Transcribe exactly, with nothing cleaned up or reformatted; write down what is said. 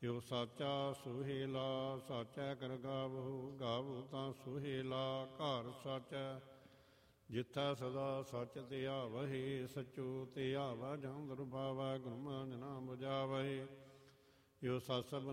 ਜੋ ਸਾਚਾ ਸੁਹੇਲਾ ਸਾਚੈ ਕਰ ਗਾਵੋ, ਗਾਵੋ ਤਾਂ ਸੁਹੇਲਾ ਘਰ ਸਾਚੈ। ਜਿੱਥੈ ਸਦਾ ਸੱਚ ਧਿਆਵਹਿ, ਸਚੋ ਧਿਆਵੈ ਜਮ ਦਰੁ ਭਾਵੈ। ਗੁਰੂ ਮਨਿ ਨਾਮ ਬੁਝਾਵਹਿ, ਜੋ ਸਤ ਸਬਦ